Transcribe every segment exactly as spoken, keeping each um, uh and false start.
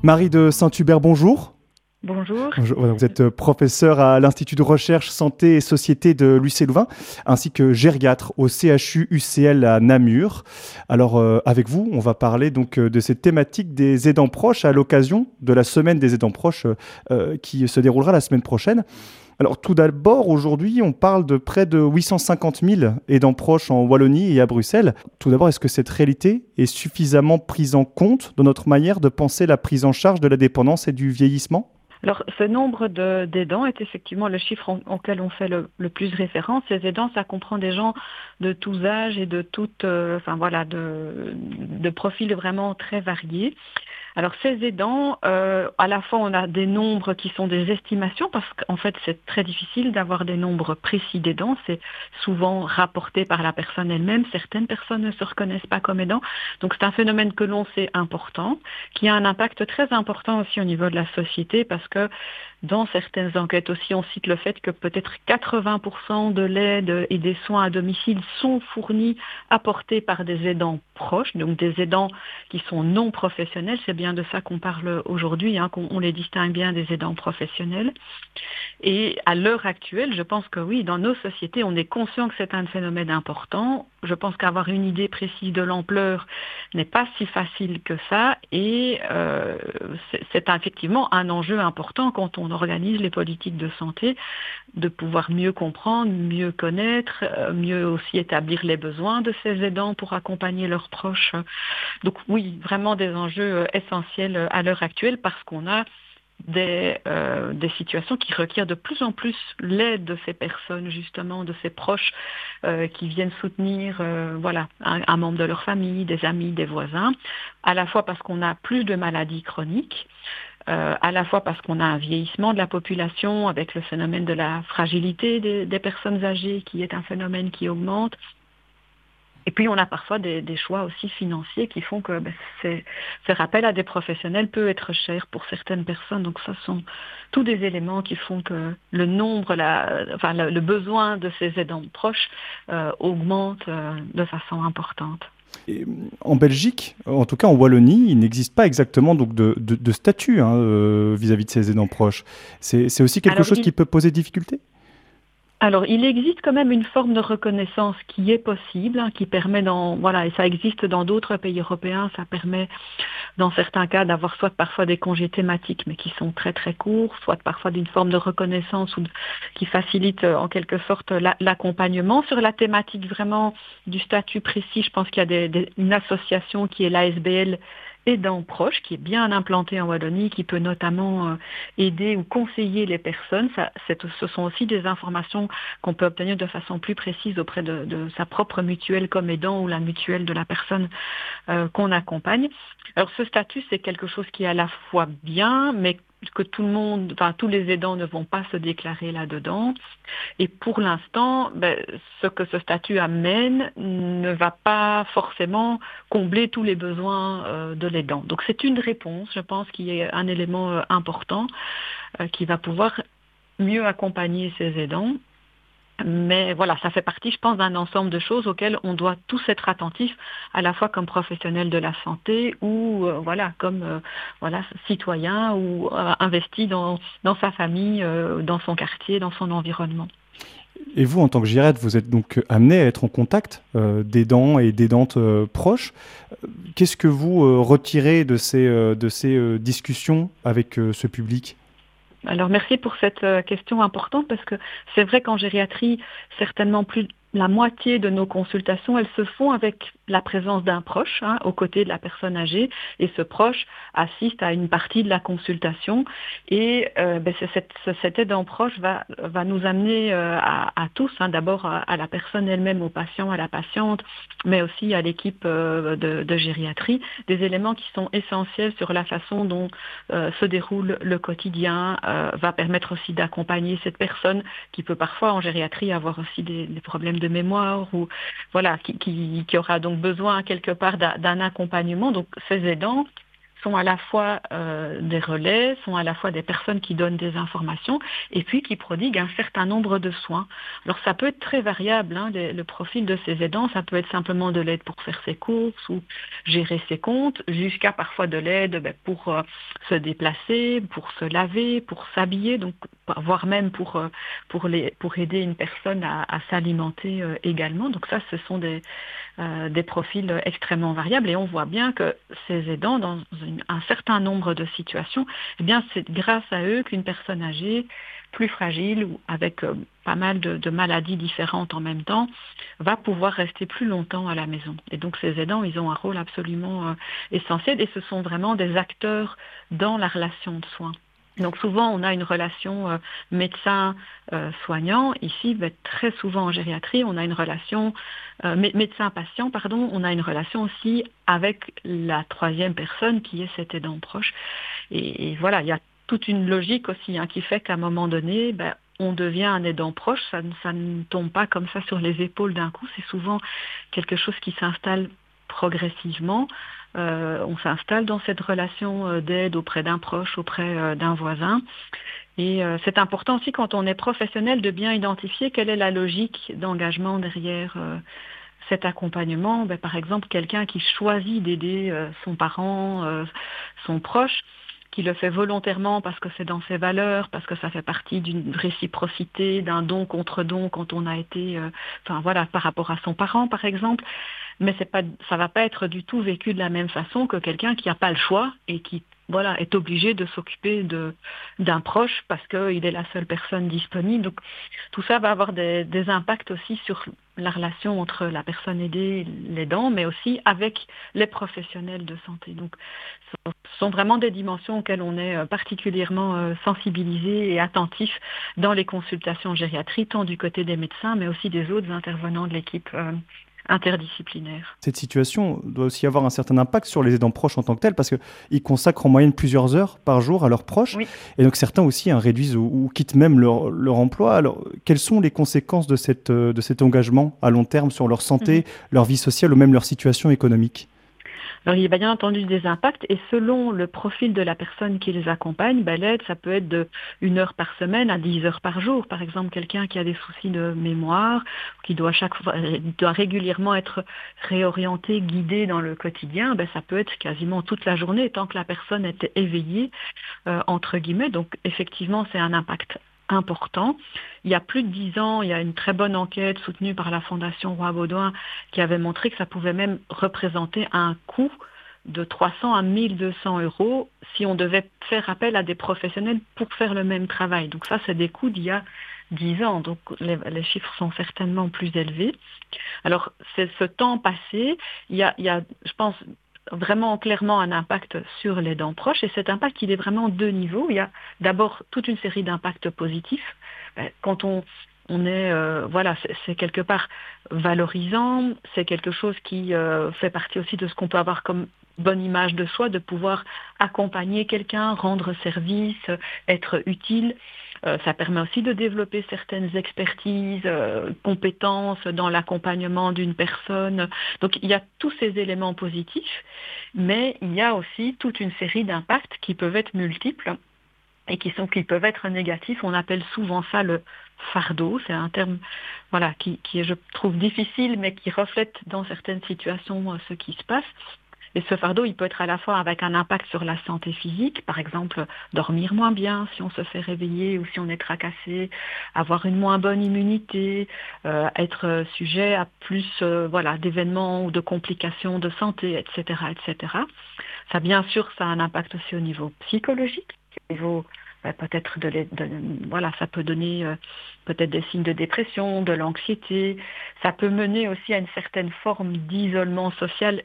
Marie de Saint-Hubert, bonjour. Bonjour. Bonjour. Vous êtes professeur à l'Institut de recherche santé et société de l'U C Louvain, ainsi que gériatre au C H U U C L à Namur. Alors, euh, avec vous, on va parler donc de cette thématique des aidants proches à l'occasion de la semaine des aidants proches euh, qui se déroulera la semaine prochaine. Alors, tout d'abord, aujourd'hui, on parle de près de huit cent cinquante mille aidants proches en Wallonie et à Bruxelles. Tout d'abord, est-ce que cette réalité est suffisamment prise en compte dans notre manière de penser la prise en charge de la dépendance et du vieillissement ? Alors, ce nombre de, d'aidants est effectivement le chiffre en, auquel on fait le, le plus référence. Ces aidants, ça comprend des gens de tous âges et de toutes, euh, enfin voilà, de, de profils vraiment très variés. Alors ces aidants, euh, à la fois on a des nombres qui sont des estimations parce qu'en fait c'est très difficile d'avoir des nombres précis d'aidants, c'est souvent rapporté par la personne elle-même, certaines personnes ne se reconnaissent pas comme aidants, donc c'est un phénomène que l'on sait important, qui a un impact très important aussi au niveau de la société parce que dans certaines enquêtes aussi, on cite le fait que peut-être quatre-vingts pour cent de l'aide et des soins à domicile sont fournis, apportés par des aidants proches, donc des aidants qui sont non professionnels. C'est bien de ça qu'on parle aujourd'hui, hein, qu'on on les distingue bien des aidants professionnels. Et à l'heure actuelle, je pense que oui, dans nos sociétés, on est conscient que c'est un phénomène important. Je pense qu'avoir une idée précise de l'ampleur n'est pas si facile que ça. Et euh, c'est, c'est effectivement un enjeu important quand on organise les politiques de santé, de pouvoir mieux comprendre, mieux connaître, mieux aussi établir les besoins de ces aidants pour accompagner leurs proches. Donc oui, vraiment des enjeux essentiels à l'heure actuelle parce qu'on a Des, euh, des situations qui requièrent de plus en plus l'aide de ces personnes, justement, de ces proches euh, qui viennent soutenir euh, voilà, un, un membre de leur famille, des amis, des voisins, à la fois parce qu'on a plus de maladies chroniques, euh, à la fois parce qu'on a un vieillissement de la population avec le phénomène de la fragilité des, des personnes âgées qui est un phénomène qui augmente. Et puis, on a parfois des, des choix aussi financiers qui font que ben, c'est, ce rappel à des professionnels peut être cher pour certaines personnes. Donc, ça sont tous des éléments qui font que le nombre, la, enfin, le, le besoin de ces aidants proches euh, augmente euh, de façon importante. Et en Belgique, en tout cas en Wallonie, il n'existe pas exactement donc de, de, de statut hein, euh, vis-à-vis de ces aidants proches. C'est, c'est aussi quelque Alors, chose il... qui peut poser difficulté ? Alors, il existe quand même une forme de reconnaissance qui est possible, hein, qui permet dans, voilà, et ça existe dans d'autres pays européens, ça permet dans certains cas d'avoir soit parfois des congés thématiques, mais qui sont très très courts, soit parfois d'une forme de reconnaissance ou de, qui facilite euh, en quelque sorte la, l'accompagnement. Sur la thématique vraiment du statut précis, je pense qu'il y a des, des, une association qui est l'A S B L aidant proche, qui est bien implanté en Wallonie, qui peut notamment euh, aider ou conseiller les personnes. Ça, c'est, ce sont aussi des informations qu'on peut obtenir de façon plus précise auprès de, de sa propre mutuelle comme aidant ou la mutuelle de la personne euh, qu'on accompagne. Alors ce statut, c'est quelque chose qui est à la fois bien, mais que tout le monde, enfin tous les aidants ne vont pas se déclarer là-dedans. Et pour l'instant, ben, ce que ce statut amène ne va pas forcément combler tous les besoins euh, de l'aidant. Donc c'est une réponse, je pense, qui est un élément euh, important, euh, qui va pouvoir mieux accompagner ces aidants. Mais voilà, ça fait partie, je pense, d'un ensemble de choses auxquelles on doit tous être attentifs, à la fois comme professionnels de la santé ou euh, voilà comme euh, voilà citoyen ou euh, investi dans dans sa famille, euh, dans son quartier, dans son environnement. Et vous, en tant que gériatre, vous êtes donc amené à être en contact euh, d'aidants et d'aidantes euh, proches. Qu'est-ce que vous euh, retirez de ces euh, de ces euh, discussions avec euh, ce public ? Alors merci pour cette question importante parce que c'est vrai qu'en gériatrie, certainement plus la moitié de nos consultations, elles se font avec la présence d'un proche, hein, aux côtés de la personne âgée, et ce proche assiste à une partie de la consultation. Et euh, ben c'est cette, cet aidant proche va, va nous amener euh, à, à tous, hein, d'abord à, à la personne elle-même, au patient, à la patiente, mais aussi à l'équipe euh, de, de gériatrie, des éléments qui sont essentiels sur la façon dont euh, se déroule le quotidien, euh, va permettre aussi d'accompagner cette personne qui peut parfois en gériatrie avoir aussi des, des problèmes de mémoire ou voilà qui, qui, qui aura donc besoin quelque part d'un, d'un accompagnement. Donc ces aidants sont à la fois euh, des relais, sont à la fois des personnes qui donnent des informations et puis qui prodiguent un certain nombre de soins. Alors ça peut être très variable, hein, les- le profil de ces aidants, ça peut être simplement de l'aide pour faire ses courses ou gérer ses comptes, jusqu'à parfois de l'aide ben, pour euh, se déplacer, pour se laver, pour s'habiller, donc voire même pour, euh, pour, les, pour aider une personne à, à s'alimenter euh, également. Donc ça, ce sont des euh, des profils extrêmement variables et on voit bien que ces aidants, dans une- un certain nombre de situations, eh bien, c'est grâce à eux qu'une personne âgée, plus fragile ou avec euh, pas mal de, de maladies différentes en même temps, va pouvoir rester plus longtemps à la maison. Et donc ces aidants, ils ont un rôle absolument euh, essentiel et ce sont vraiment des acteurs dans la relation de soins. Donc souvent, on a une relation euh, médecin-soignant. Ici, ben, très souvent en gériatrie, on a une relation euh, mé- médecin-patient, pardon, on a une relation aussi avec la troisième personne qui est cet aidant proche. Et, et voilà, il y a toute une logique aussi hein, qui fait qu'à un moment donné, ben, on devient un aidant proche. Ça, ne- ça ne tombe pas comme ça sur les épaules d'un coup. C'est souvent quelque chose qui s'installe progressivement. Euh, on s'installe dans cette relation euh, d'aide auprès d'un proche, auprès euh, d'un voisin. Et euh, c'est important aussi quand on est professionnel de bien identifier quelle est la logique d'engagement derrière euh, cet accompagnement. Ben, par exemple, quelqu'un qui choisit d'aider euh, son parent, euh, son proche, qui le fait volontairement parce que c'est dans ses valeurs, parce que ça fait partie d'une réciprocité, d'un don contre don quand on a été, euh, enfin voilà, par rapport à son parent par exemple, mais c'est pas, ça va pas être du tout vécu de la même façon que quelqu'un qui n'a pas le choix et qui voilà, est obligé de s'occuper de, d'un proche parce qu'il est la seule personne disponible. Donc, tout ça va avoir des, des impacts aussi sur la relation entre la personne aidée et l'aidant, mais aussi avec les professionnels de santé. Donc, ce sont vraiment des dimensions auxquelles on est particulièrement euh, sensibilisé et attentif dans les consultations en gériatrie, tant du côté des médecins, mais aussi des autres intervenants de l'équipe euh, interdisciplinaire. Cette situation doit aussi avoir un certain impact sur les aidants proches en tant que tels, parce qu'ils consacrent en moyenne plusieurs heures par jour à leurs proches, Oui. et donc certains aussi hein, réduisent ou, ou quittent même leur, leur emploi. Alors, quelles sont les conséquences de, cette, de cet engagement à long terme sur leur santé, Mhm. leur vie sociale ou même leur situation économique ? Alors, il y a bien entendu des impacts et selon le profil de la personne qui les accompagne, ben, l'aide, ça peut être de une heure par semaine à dix heures par jour. Par exemple, quelqu'un qui a des soucis de mémoire, qui doit chaque fois, doit régulièrement être réorienté, guidé dans le quotidien, ben, ça peut être quasiment toute la journée tant que la personne est éveillée, euh, entre guillemets. Donc, effectivement, c'est un impact important. Il y a plus de dix ans, il y a une très bonne enquête soutenue par la Fondation Roi-Baudouin qui avait montré que ça pouvait même représenter un coût de trois cents à mille deux cents euros si on devait faire appel à des professionnels pour faire le même travail. Donc ça, c'est des coûts d'il y a dix ans. Donc les, les chiffres sont certainement plus élevés. Alors, c'est ce temps passé, il y a, il y a je pense, vraiment clairement un impact sur les dents proches et cet impact il est vraiment deux niveaux. Il y a d'abord toute une série d'impacts positifs. Quand on, on est, euh, voilà, c'est, c'est quelque part valorisant, c'est quelque chose qui euh, fait partie aussi de ce qu'on peut avoir comme bonne image de soi, de pouvoir accompagner quelqu'un, rendre service, être utile. Euh, ça permet aussi de développer certaines expertises, euh, compétences dans l'accompagnement d'une personne. Donc il y a tous ces éléments positifs, mais il y a aussi toute une série d'impacts qui peuvent être multiples et qui sont qui peuvent être négatifs. On appelle souvent ça le fardeau. C'est un terme voilà qui, qui est, je trouve, difficile, mais qui reflète dans certaines situations euh, ce qui se passe. Et ce fardeau, il peut être à la fois avec un impact sur la santé physique, par exemple dormir moins bien si on se fait réveiller ou si on est tracassé, avoir une moins bonne immunité, euh, être sujet à plus euh, voilà, d'événements ou de complications de santé, et cetera, et cetera. Ça, bien sûr, ça a un impact aussi au niveau psychologique, au niveau ben, peut-être de, de voilà, ça peut donner euh, peut-être des signes de dépression, de l'anxiété. Ça peut mener aussi à une certaine forme d'isolement social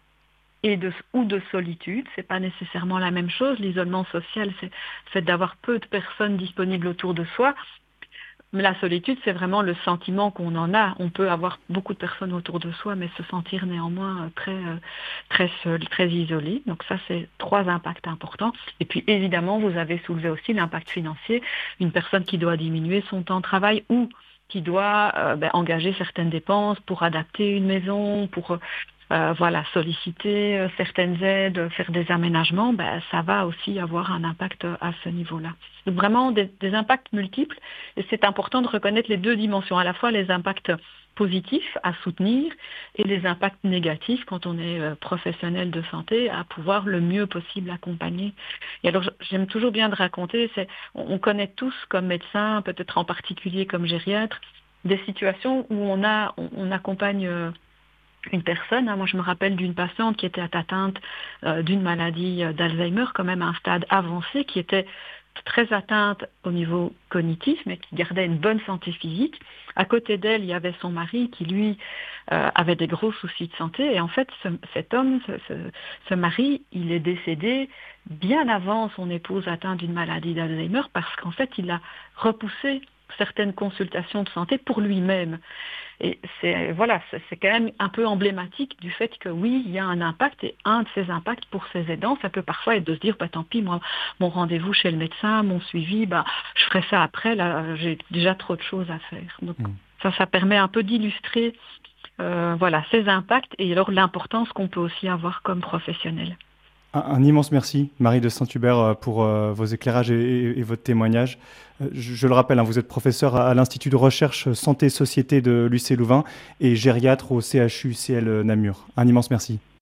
et de, ou de solitude. C'est pas nécessairement la même chose. L'isolement social, c'est le fait d'avoir peu de personnes disponibles autour de soi. Mais la solitude, c'est vraiment le sentiment qu'on en a. On peut avoir beaucoup de personnes autour de soi, mais se sentir néanmoins très, très seul, très isolé. Donc ça, c'est trois impacts importants. Et puis, évidemment, vous avez soulevé aussi l'impact financier. Une personne qui doit diminuer son temps de travail ou qui doit euh, ben, engager certaines dépenses pour adapter une maison, pour euh, voilà, solliciter euh, certaines aides, faire des aménagements, ben, ça va aussi avoir un impact à ce niveau-là. Donc vraiment des, des impacts multiples et c'est important de reconnaître les deux dimensions, à la fois les impacts positifs à soutenir et les impacts négatifs quand on est euh, professionnel de santé à pouvoir le mieux possible accompagner. Et alors j'aime toujours bien de raconter, c'est, on, on connaît tous comme médecins, peut-être en particulier comme gériatre, des situations où on a, on, on accompagne euh, une personne. Hein. Moi, je me rappelle d'une patiente qui était atteinte euh, d'une maladie euh, d'Alzheimer, quand même à un stade avancé, qui était très atteinte au niveau cognitif, mais qui gardait une bonne santé physique. À côté d'elle, il y avait son mari qui, lui, euh, avait des gros soucis de santé. Et en fait, ce, cet homme, ce, ce, ce mari, il est décédé bien avant son épouse atteinte d'une maladie d'Alzheimer parce qu'en fait, il a repoussé certaines consultations de santé pour lui-même. Et c'est, voilà, c'est, c'est quand même un peu emblématique du fait que oui, il y a un impact et un de ces impacts pour ces aidants, ça peut parfois être de se dire, bah, tant pis, moi, mon rendez-vous chez le médecin, mon suivi, bah, je ferai ça après, là, j'ai déjà trop de choses à faire. Donc, mmh. ça, ça permet un peu d'illustrer euh, voilà, ces impacts et alors l'importance qu'on peut aussi avoir comme professionnel. Un, un immense merci, Marie de Saint-Hubert, pour euh, vos éclairages et, et, et votre témoignage. Euh, je, je le rappelle, hein, vous êtes professeur à, à l'Institut de recherche Santé et Société de l'U C Louvain et gériatre au C H U C L Namur. Un immense merci.